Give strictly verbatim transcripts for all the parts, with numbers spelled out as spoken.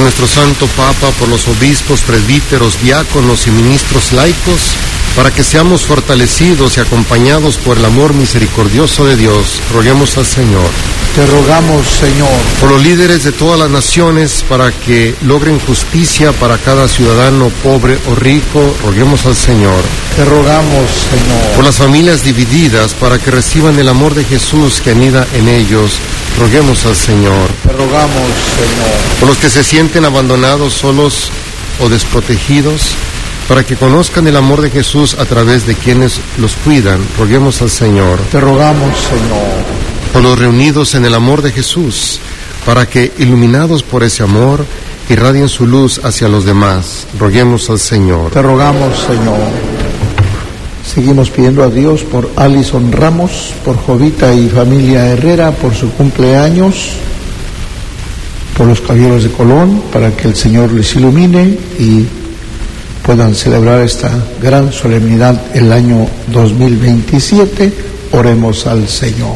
nuestro Santo Papa, por los obispos, presbíteros, diáconos y ministros laicos, para que seamos fortalecidos y acompañados por el amor misericordioso de Dios, roguemos al Señor. Te rogamos, Señor. Por los líderes de todas las naciones, para que logren justicia para cada ciudadano, pobre o rico, roguemos al Señor. Te rogamos, Señor. Por las familias divididas, para que reciban el amor de Jesús que anida en ellos, roguemos al Señor. Te rogamos, Señor. Por los que se sienten abandonados, solos o desprotegidos, para que conozcan el amor de Jesús a través de quienes los cuidan, roguemos al Señor. Te rogamos, Señor. Por los reunidos en el amor de Jesús, para que, iluminados por ese amor, irradien su luz hacia los demás, roguemos al Señor. Te rogamos, Señor. Seguimos pidiendo a Dios por Alison Ramos, por Jovita y familia Herrera, por su cumpleaños, por los caballeros de Colón, para que el Señor les ilumine y puedan celebrar esta gran solemnidad el año dos mil veintisiete. Oremos al Señor.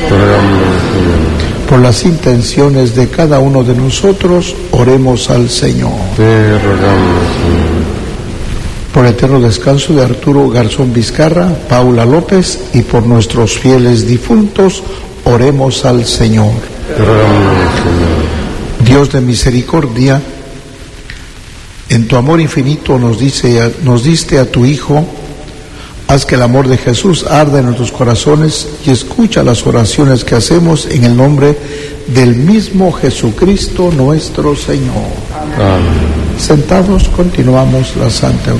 Por las intenciones de cada uno de nosotros, oremos al Señor. Te rogamos, Señor. Por el eterno descanso de Arturo Garzón Vizcarra, Paula López y por nuestros fieles difuntos, oremos al Señor. Te rogamos, Señor. Dios de misericordia, en tu amor infinito nos, dice, nos diste a tu Hijo. Haz que el amor de Jesús arda en nuestros corazones y escucha las oraciones que hacemos en el nombre del mismo Jesucristo nuestro Señor. Amén. Sentados continuamos la Santa Eucaristía.